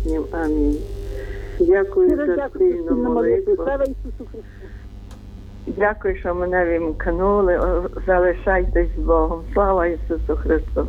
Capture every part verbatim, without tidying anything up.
Всевишнім. Амінь. Дякую за спільну молитву. Слава Ісусу Христу. Дякую, що мене вімкнули. О, залишайтесь з Богом. Слава Ісусу Христу.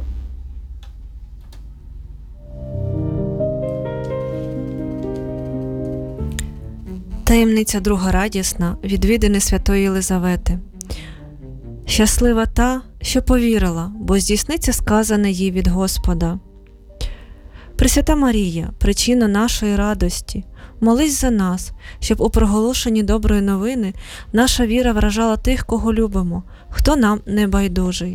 Таємниця друга радісна. Відвідини святої Єлизавети. Щаслива та, що повірила, бо здійсниться сказане їй від Господа. Пресвята Марія, причина нашої радості, молись за нас, щоб у проголошенні доброї новини наша віра вражала тих, кого любимо, хто нам не байдужий.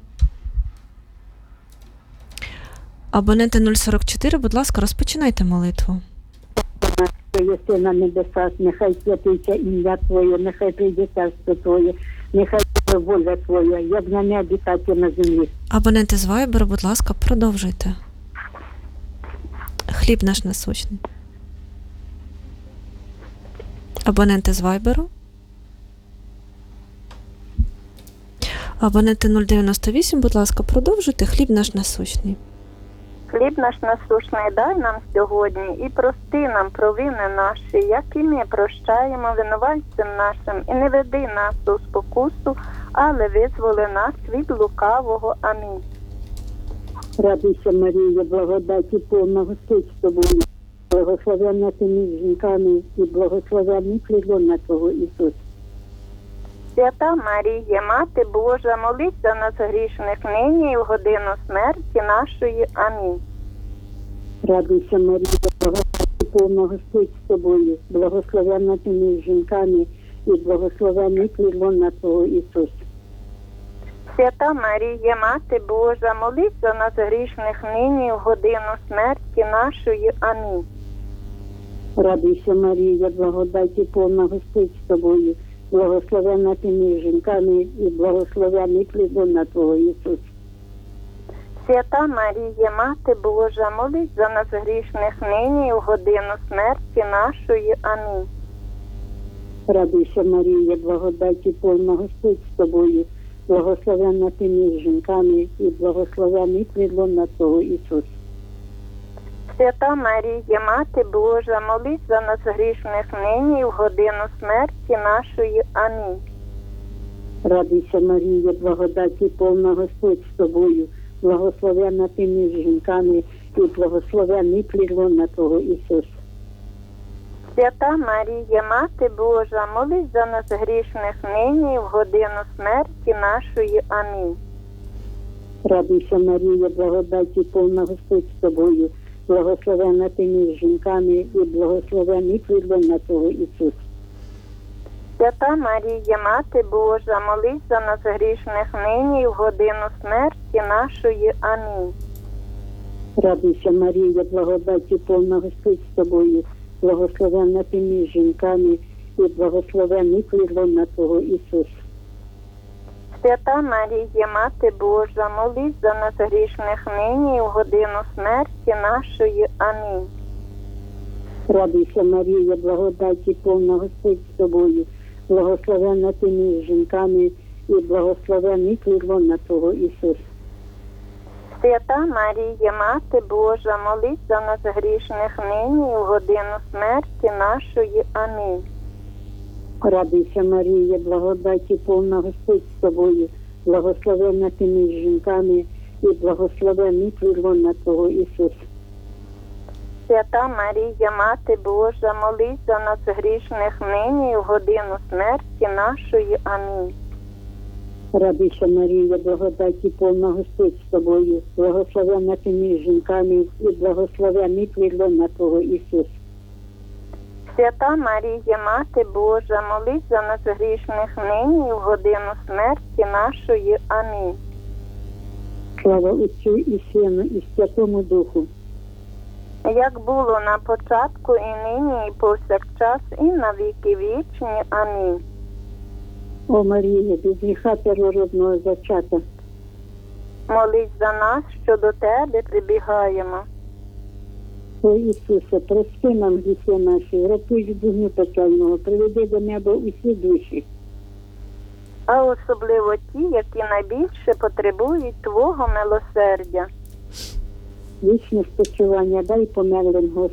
Абоненти нуль сорок чотири, будь ласка, розпочинайте молитву. Єси на небесах, нехай святиться ім'я Твоє, нехай прийде царство Твоє, нехай буде воля Твоя, як на небі, так і на землі. Абоненти з Вайберу, будь ласка, продовжуйте. Хліб наш насущний. Абоненти з Вайберу. Абоненти нуль дев'яносто вісім, будь ласка, продовжуйте. Хліб наш насущний. Хліб наш насущний дай нам сьогодні і прости нам провини наші, як і ми прощаємо винуватцям нашим, і не веди нас у спокусу, але визволи нас від лукавого. Амінь. Радуйся, Марія, благодаті повна, Господь з тобою, благословенна ти між жінками і благословенний плід лона Твого, Ісус. Свята Марія, Мати Божа, молись за нас грішних нині і в годину смерті нашої. Амінь. Радуйся, Марія, благодаті повна, Господь з тобою, благословенна ти між жінками і благословенний плід лона Твого, Ісус. Свята Марія, Мати Божа, молись за нас грішних нині і в годину смерті нашої. Амінь. Радуйся, Марія, благодаті повна, Господь з тобою, благословенна ти між жінками і благословенний плід лона Твого, Ісус. Свята Марія, Мати Божа, молись за нас грішних нині і в годину смерті нашої. Амінь. Радуйся, Марія, благодаті повна, Господь з тобою, благословенна ти між жінками і благословенний плід лона Твого, Ісус. Свята Марія, Мати Божа, молись за нас грішних нині і в годину смерті нашої. Амінь. Радуйся, Марія, благодаті повна, Господь з тобою, благословенна ти між жінками і благословенний плід лона Твого, Ісус. Свята Марія, Мати Божа, молись за нас грішних нині і в годину смерті нашої. Амінь. Радуйся, Марія, благодаті повна, Господь з тобою, благословенна ти між жінками і благословенний плід лона Твого, Ісус. Свята Марія, Мати Божа, молись за нас грішних нині і в годину смерті нашої. Амінь. Радуйся, Марія, благодаті повна, Господь з тобою, благословенна ти між жінками і благословенний плід лона Твого, Ісус. Свята Марія, Мати Божа, молись за нас грішних нині і в годину смерті нашої. Амінь. Радуйся, Марія, благодаті повна, Господь з тобою, благословенна ти між жінками і благословенний плід лона Твого, Ісус. Свята Марія, Мати Божа, молись за нас грішних нині і в годину смерті нашої. Амінь. Радуйся, Марія, благодаті повна, Господь з тобою, благословенна ти між жінками і благословенний плід лона Твого, Ісус. Свята Марія, Мати Божа, молись за нас грішних нині і в годину смерті нашої. Амінь. Радуйся, Марія, благодаті повна, Господь з тобою, благословенна ти між жінками і благословенний плід лона Твого, Ісус. Свята Марія, Мати Божа, молись за нас грішних нині і в годину смерті нашої. Амінь. Слава Отцю і Сину і Святому Духу. Як було на початку, і нині, і повсякчас, і на віки вічні. Амінь. О Марія, без гріха первородного зачата, Молись за нас, що до Тебе прибігаємо. О Ісусе, прости нам гріхи наші, врятуй від вогню пекельного, приведи до неба усі душі. А особливо ті, які найбільше потребують Твого милосердя. Вічне спочивання дай померлим, Господи.